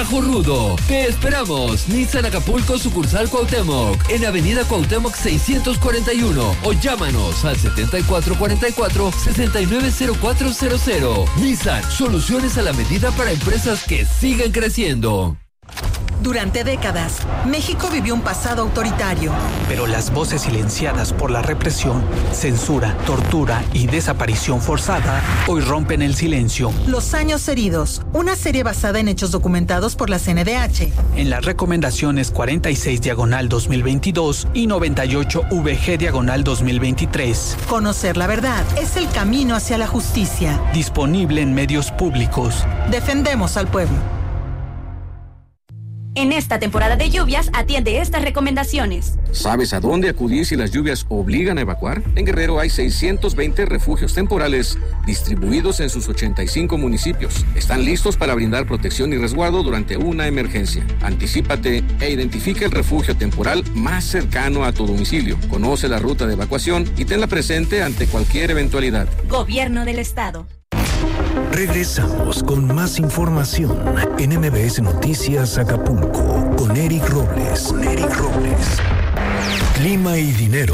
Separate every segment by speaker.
Speaker 1: Rudo. Te esperamos. Nissan Acapulco, sucursal Cuauhtémoc, en Avenida Cuauhtémoc 641, o llámanos al 7444-690400. Nissan, soluciones a la medida para empresas que siguen creciendo.
Speaker 2: Durante décadas, México vivió un pasado autoritario.
Speaker 3: Pero las voces silenciadas por la represión, censura, tortura y desaparición forzada hoy rompen el silencio.
Speaker 2: Los años heridos, una serie basada en hechos documentados por la CNDH.
Speaker 3: En las recomendaciones 46/2022 y 98/VG/2023.
Speaker 2: Conocer la verdad es el camino hacia la justicia.
Speaker 3: Disponible en medios públicos.
Speaker 2: Defendemos al pueblo.
Speaker 4: En esta temporada de lluvias, atiende estas recomendaciones.
Speaker 5: ¿Sabes a dónde acudir si las lluvias obligan a evacuar? En Guerrero hay 620 refugios temporales distribuidos en sus 85 municipios. Están listos para brindar protección y resguardo durante una emergencia. Anticípate e identifica el refugio temporal más cercano a tu domicilio. Conoce la ruta de evacuación y tenla presente ante cualquier eventualidad.
Speaker 4: Gobierno del Estado.
Speaker 6: Regresamos con más información en MBS Noticias Acapulco con Eric Robles. Clima y dinero.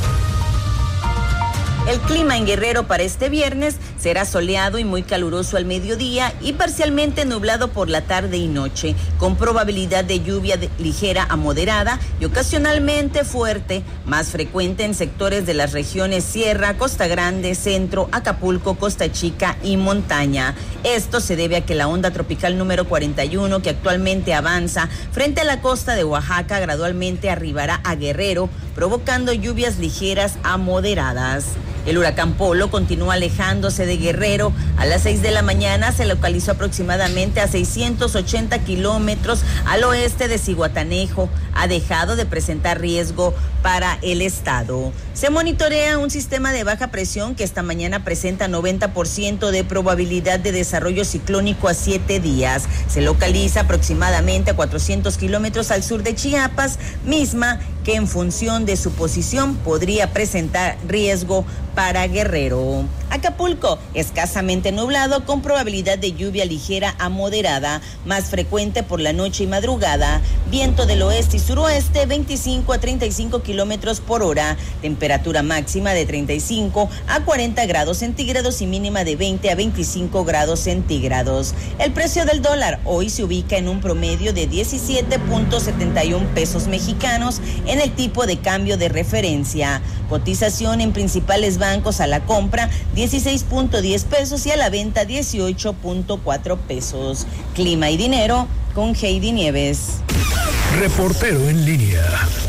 Speaker 7: El clima en Guerrero para este viernes será soleado y muy caluroso al mediodía y parcialmente nublado por la tarde y noche, con probabilidad de lluvia ligera a moderada y ocasionalmente fuerte, más frecuente en sectores de las regiones Sierra, Costa Grande, Centro, Acapulco, Costa Chica y Montaña. Esto se debe a que la onda tropical número 41, que actualmente avanza frente a la costa de Oaxaca, gradualmente arribará a Guerrero, provocando lluvias ligeras a moderadas. El huracán Polo continúa alejándose de Guerrero. A las 6 de la mañana se localizó aproximadamente a 680 kilómetros al oeste de Zihuatanejo. Ha dejado de presentar riesgo para el estado. Se monitorea un sistema de baja presión que esta mañana presenta 90% de probabilidad de desarrollo ciclónico a 7 días. Se localiza aproximadamente a 400 kilómetros al sur de Chiapas, misma que en función de su posición podría presentar riesgo para Guerrero. Acapulco, escasamente nublado con probabilidad de lluvia ligera a moderada, más frecuente por la noche y madrugada. Viento del oeste y suroeste, 25 a 35 kilómetros por hora. Temperatura máxima de 35 a 40 grados centígrados y mínima de 20 a 25 grados centígrados. El precio del dólar hoy se ubica en un promedio de 17.71 pesos mexicanos en el tipo de cambio de referencia. Cotización en principales bancos: a la compra 16.10 pesos y a la venta 18.4 pesos. Clima y dinero con Heidi Nieves.
Speaker 6: Reportero en línea.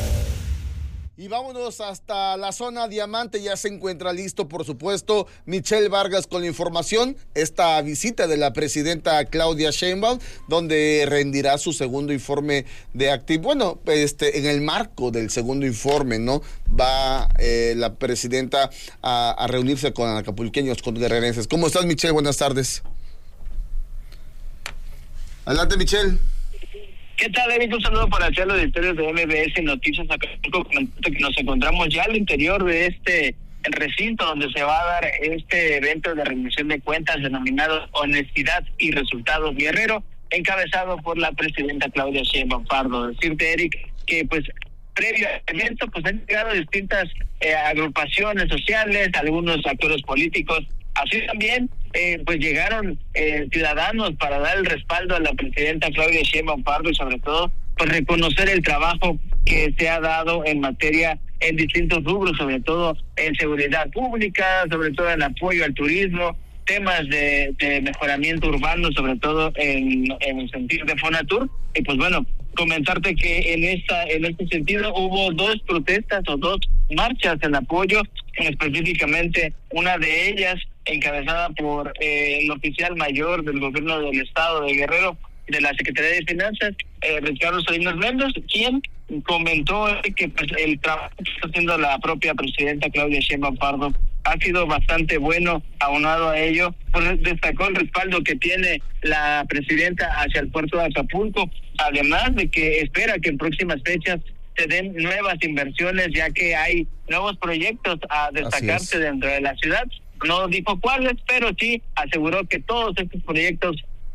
Speaker 8: Y vámonos hasta la zona Diamante. Ya se encuentra listo, por supuesto, Michelle Vargas con la información. Esta visita de la presidenta Claudia Sheinbaum, donde rendirá su segundo informe de actividad. Bueno, en el marco del segundo informe, ¿no? Va la presidenta a reunirse con acapulqueños, con guerrerenses. ¿Cómo estás, Michelle? Buenas tardes. Adelante, Michelle.
Speaker 9: ¿Qué tal, Eric? Un saludo para hacer los editores de MBS Noticias Acapulco, que nos encontramos ya al interior de este recinto donde se va a dar este evento de rendición de cuentas denominado Honestidad y Resultados Guerrero, encabezado por la presidenta Claudia Sheinbaum Pardo. Decirte, Eric, que pues previo al evento pues han llegado distintas agrupaciones sociales, algunos actores políticos. Así también, pues llegaron ciudadanos para dar el respaldo a la presidenta Claudia Sheinbaum Pardo y sobre todo, pues reconocer el trabajo que se ha dado en materia en distintos rubros, sobre todo en seguridad pública, sobre todo en apoyo al turismo, temas de mejoramiento urbano, sobre todo en el sentido de Fonatur. Y pues bueno, comentarte que en este sentido hubo dos protestas o dos marchas en apoyo, específicamente una de ellas encabezada por el oficial mayor del gobierno del estado de Guerrero, de la Secretaría de Finanzas, Ricardo Salinas Méndez, quien comentó que pues el trabajo que está haciendo la propia presidenta Claudia Sheinbaum Pardo ha sido bastante bueno. Aunado a ello, pues destacó el respaldo que tiene la presidenta hacia el puerto de Acapulco, además de que espera que en próximas fechas se den nuevas inversiones, ya que hay nuevos proyectos a destacarse dentro de la ciudad. No dijo cuáles, pero sí aseguró que todos estos proyectos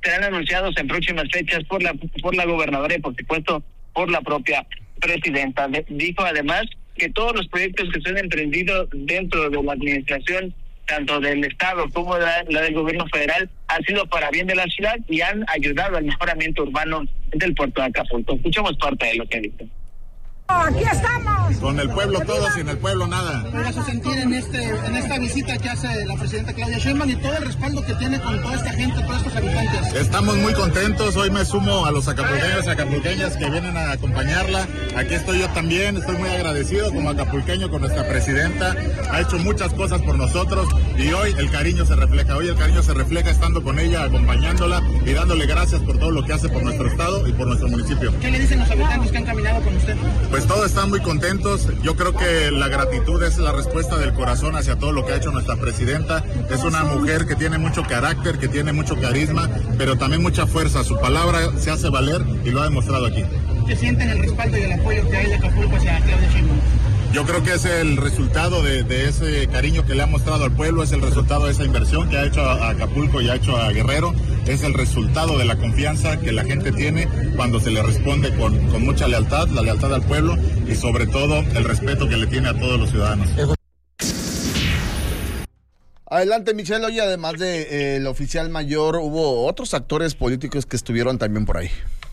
Speaker 9: serán anunciados en próximas fechas por la gobernadora y por supuesto por la propia presidenta. Dijo además que todos los proyectos que se han emprendido dentro de la administración, tanto del Estado como la del gobierno federal, han sido para bien de la ciudad y han ayudado al mejoramiento urbano del puerto de Acapulco. Escuchamos parte de lo que dijo.
Speaker 10: Aquí estamos.
Speaker 11: Con el pueblo todo, sin el pueblo nada.
Speaker 10: ¿Cómo se sentir en esta visita que hace la presidenta Claudia Sheinbaum y todo el respaldo que tiene con toda esta gente, todos estos habitantes?
Speaker 11: Estamos muy contentos. Hoy me sumo a los acapulqueños y acapulqueñas que vienen a acompañarla. Aquí estoy yo también. Estoy muy agradecido como acapulqueño con nuestra presidenta. Ha hecho muchas cosas por nosotros y hoy el cariño se refleja. Hoy el cariño se refleja estando con ella, acompañándola y dándole gracias por todo lo que hace por nuestro estado y por nuestro municipio.
Speaker 10: ¿Qué le dicen los habitantes que han caminado con usted?
Speaker 11: Pues todos están muy contentos. Yo creo que la gratitud es la respuesta del corazón hacia todo lo que ha hecho nuestra presidenta. Es una mujer que tiene mucho carácter, que tiene mucho carisma, pero también mucha fuerza. Su palabra se hace valer y lo ha demostrado aquí.
Speaker 10: ¿Qué sienten el respaldo y el apoyo que hay de Acapulco hacia Claudia Sheinbaum?
Speaker 11: Yo creo que es el resultado de ese cariño que le ha mostrado al pueblo, es el resultado de esa inversión que ha hecho a Acapulco y ha hecho a Guerrero, es el resultado de la confianza que la gente tiene cuando se le responde con mucha lealtad, la lealtad al pueblo y sobre todo el respeto que le tiene a todos los ciudadanos.
Speaker 8: Adelante, Michelle. Oye, además de el oficial mayor, hubo otros actores políticos que estuvieron también por ahí.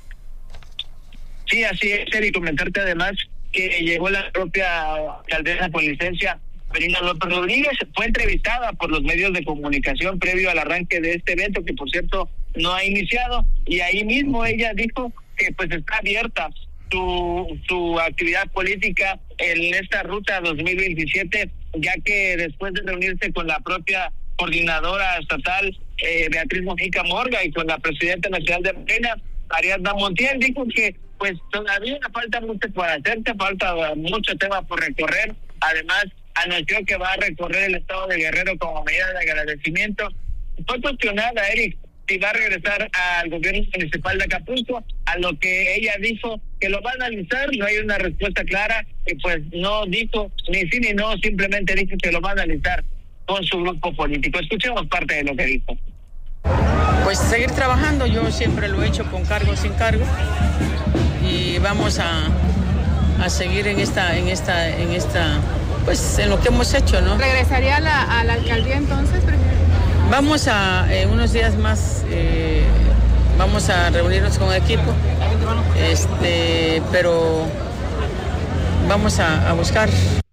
Speaker 9: Sí, así es, Eric, comentarte además que llegó la propia alcaldesa con licencia, Melina López Rodríguez, fue entrevistada por los medios de comunicación previo al arranque de este evento, que por cierto no ha iniciado, y ahí mismo ella dijo que pues está abierta su actividad política en esta ruta 2027, ya que después de reunirse con la propia coordinadora estatal, Beatriz Mojica Morga, y con la presidenta nacional de Morena, Ariadna Montiel, dijo que pues todavía falta mucho por hacerse, falta mucho tema por recorrer. Además, anunció que va a recorrer el estado de Guerrero como medida de agradecimiento. Fue cuestionada, Eric, si va a regresar al gobierno municipal de Acapulco, a lo que ella dijo que lo va a analizar. No hay una respuesta clara, y pues no dijo ni sí ni no, simplemente dijo que lo va a analizar con su grupo político. Escuchemos parte de lo que dijo.
Speaker 12: Pues seguir trabajando, yo siempre lo he hecho con cargo, sin cargo, y vamos a seguir en esta, pues en lo que hemos hecho, ¿no?
Speaker 13: ¿Regresaría a la alcaldía entonces, presidente?
Speaker 12: Vamos a, unos días más, vamos a reunirnos con el equipo, pero vamos a buscar.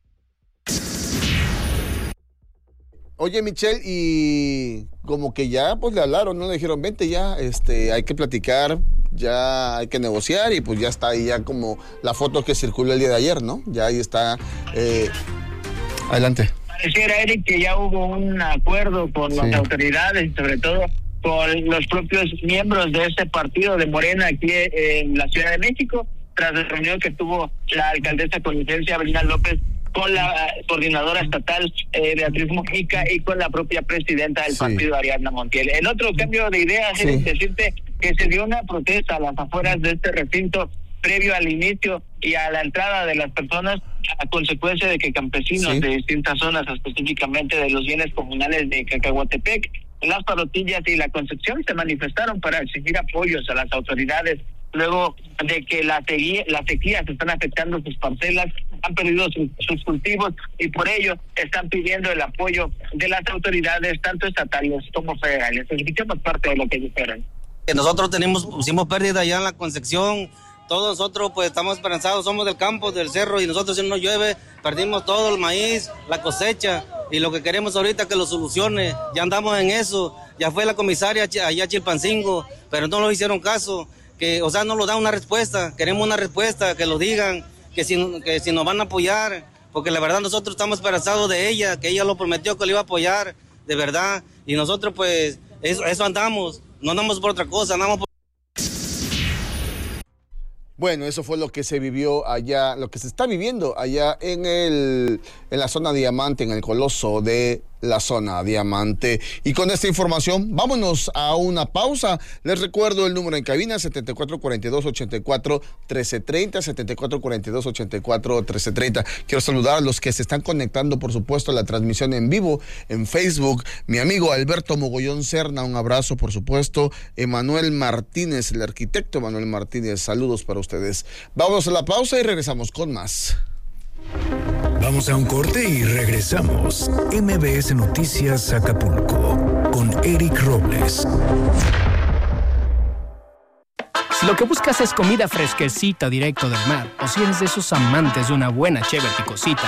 Speaker 8: Oye, Michelle, y como que ya pues le hablaron, ¿no? Le dijeron, vente ya, hay que platicar, ya hay que negociar, y pues ya está ahí ya como la foto que circuló el día de ayer, ¿no? Ya ahí está. Adelante.
Speaker 9: Pareciera, Eric, que ya hubo un acuerdo con las autoridades y sobre todo con los propios miembros de este partido de Morena aquí en la Ciudad de México, tras la reunión que tuvo la alcaldesa con licencia, Melina López, con la coordinadora estatal Beatriz Mojica y con la propia presidenta del partido, Ariadna Montiel. En otro cambio de ideas, es decirte que se dio una protesta a las afueras de este recinto previo al inicio y a la entrada de las personas, a consecuencia de que campesinos de distintas zonas, específicamente de los bienes comunales de Cacahuatepec, Las Parotillas y La Concepción, se manifestaron para exigir apoyos a las autoridades luego de que las sequías están afectando sus parcelas, han perdido sus cultivos, y por ello están pidiendo el apoyo de las autoridades tanto estatales como federales. Escuchemos parte de lo que dijeron.
Speaker 14: Nosotros pusimos pérdida allá en La Concepción. Todos nosotros pues estamos esperanzados, somos del campo, del cerro, y nosotros si no llueve perdimos todo el maíz, la cosecha, y lo que queremos ahorita es que lo solucione. Ya andamos en eso, ya fue la comisaria allá a Chilpancingo, pero no nos hicieron caso, no nos dan una respuesta. Queremos una respuesta, que lo digan, que si nos van a apoyar, porque la verdad nosotros estamos esperanzados de ella, que ella lo prometió que lo iba a apoyar, de verdad, y nosotros pues eso andamos, no andamos por otra cosa, andamos por...
Speaker 8: Bueno, eso fue lo que se vivió allá, lo que se está viviendo allá en la zona Diamante, en el Coloso de la zona diamante. Y con esta información, vámonos a una pausa. Les recuerdo el número en cabina, 7442-84-1330, 7442-84-1330. Quiero saludar a los que se están conectando, por supuesto, a la transmisión en vivo en Facebook. Mi amigo Alberto Mogollón Serna, un abrazo, por supuesto. Emanuel Martínez, el arquitecto Emanuel Martínez, saludos para ustedes. Vamos a la pausa y regresamos con más.
Speaker 6: Vamos a un corte y regresamos. MBS Noticias Acapulco con Eric Robles.
Speaker 15: Si lo que buscas es comida fresquecita directo del mar, o si eres de esos amantes de una buena cheve picosita,